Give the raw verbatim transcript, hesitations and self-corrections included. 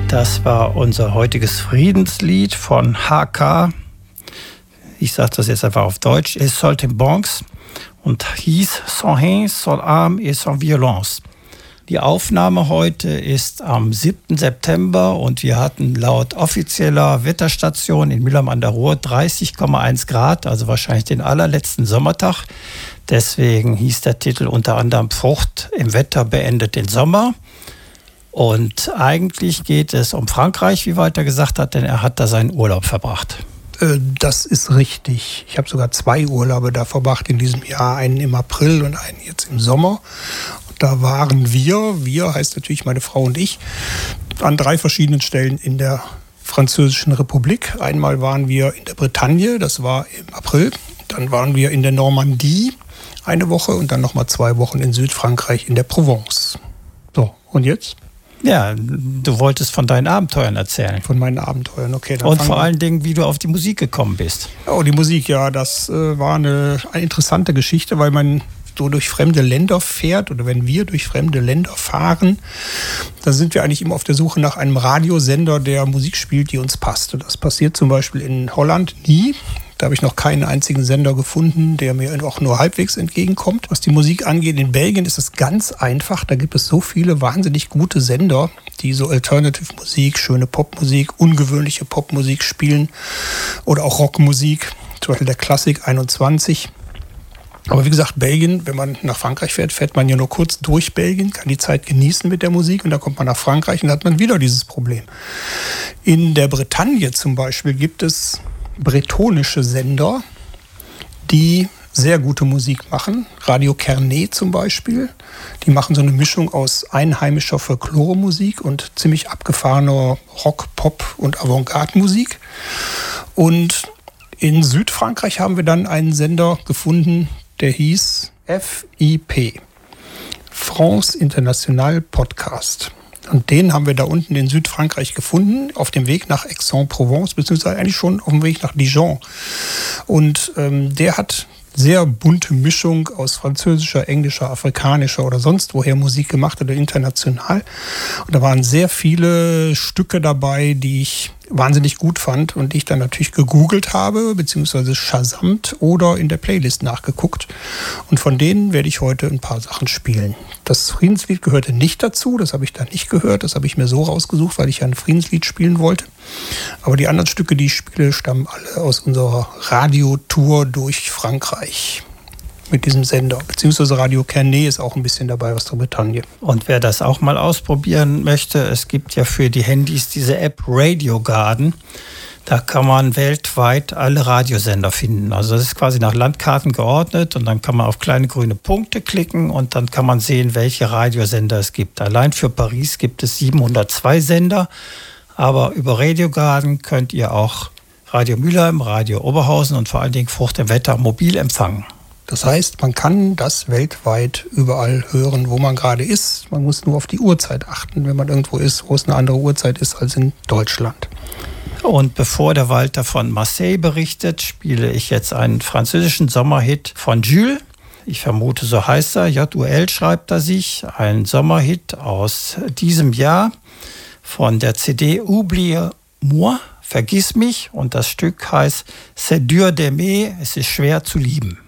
Das war unser heutiges Friedenslied von H K. Ich sage das jetzt einfach auf Deutsch. Es Saltimbanques und hieß Sans haine, sans arme et sans violence. Die Aufnahme heute ist am siebten September und wir hatten laut offizieller Wetterstation in Mülheim an der Ruhr dreißig Komma eins Grad, also wahrscheinlich den allerletzten Sommertag. Deswegen hieß der Titel unter anderem Frucht im Wetter beendet den Sommer. Und eigentlich geht es um Frankreich, wie Walter gesagt hat, denn er hat da seinen Urlaub verbracht. Das ist richtig. Ich habe sogar zwei Urlaube da verbracht in diesem Jahr, einen im April und einen jetzt im Sommer. Und da waren wir, wir heißt natürlich meine Frau und ich, an drei verschiedenen Stellen in der Französischen Republik. Einmal waren wir in der Bretagne, das war im April. Dann waren wir in der Normandie eine Woche und dann nochmal zwei Wochen in Südfrankreich in der Provence. So, und jetzt? Ja, du wolltest von deinen Abenteuern erzählen. Von meinen Abenteuern, okay. Dann und vor allen Dingen, wie du auf die Musik gekommen bist. Oh, die Musik, ja, das äh, war eine, eine interessante Geschichte, weil man so durch fremde Länder fährt oder wenn wir durch fremde Länder fahren, dann sind wir eigentlich immer auf der Suche nach einem Radiosender, der Musik spielt, die uns passt. Und das passiert zum Beispiel in Holland nie. Da habe ich noch keinen einzigen Sender gefunden, der mir auch nur halbwegs entgegenkommt. Was die Musik angeht, in Belgien ist es ganz einfach. Da gibt es so viele wahnsinnig gute Sender, die so Alternative-Musik, schöne Popmusik, ungewöhnliche Popmusik spielen oder auch Rockmusik, zum Beispiel der Klassik einundzwanzig. Aber wie gesagt, Belgien, wenn man nach Frankreich fährt, fährt man ja nur kurz durch Belgien, kann die Zeit genießen mit der Musik und dann kommt man nach Frankreich und dann hat man wieder dieses Problem. In der Bretagne zum Beispiel gibt es bretonische Sender, die sehr gute Musik machen. Radio Kernet zum Beispiel. Die machen so eine Mischung aus einheimischer Folklore-Musik und ziemlich abgefahrener Rock, Pop und Avantgarde-Musik. Und in Südfrankreich haben wir dann einen Sender gefunden, der hieß F I P, France International Podcast. Und den haben wir da unten in Südfrankreich gefunden, auf dem Weg nach Aix-en-Provence, beziehungsweise eigentlich schon auf dem Weg nach Dijon. Und ähm, der hat sehr bunte Mischung aus französischer, englischer, afrikanischer oder sonst woher Musik gemacht oder international. Und da waren sehr viele Stücke dabei, die ich wahnsinnig gut fand und die ich dann natürlich gegoogelt habe, beziehungsweise shazamt oder in der Playlist nachgeguckt. Und von denen werde ich heute ein paar Sachen spielen. Das Friedenslied gehörte nicht dazu, das habe ich da nicht gehört, das habe ich mir so rausgesucht, weil ich ja ein Friedenslied spielen wollte. Aber die anderen Stücke, die ich spiele, stammen alle aus unserer Radiotour durch Frankreich mit diesem Sender. Beziehungsweise Radio Kernet ist auch ein bisschen dabei aus der Bretagne. Und wer das auch mal ausprobieren möchte, es gibt ja für die Handys diese App Radio Garden. Da kann man weltweit alle Radiosender finden. Also das ist quasi nach Landkarten geordnet und dann kann man auf kleine grüne Punkte klicken und dann kann man sehen, welche Radiosender es gibt. Allein für Paris gibt es siebenhundertzwei Sender, aber über Radio Garden könnt ihr auch Radio Mülheim, Radio Oberhausen und vor allen Dingen Frucht im Wetter mobil empfangen. Das heißt, man kann das weltweit überall hören, wo man gerade ist. Man muss nur auf die Uhrzeit achten, wenn man irgendwo ist, wo es eine andere Uhrzeit ist als in Deutschland. Und bevor der Walter von Marseille berichtet, spiele ich jetzt einen französischen Sommerhit von Jules. Ich vermute, so heißt er. J U L schreibt er sich. Ein Sommerhit aus diesem Jahr von der C D Oublie-moi, Vergiss mich. Und das Stück heißt C'est dur d'aimer, es ist schwer zu lieben.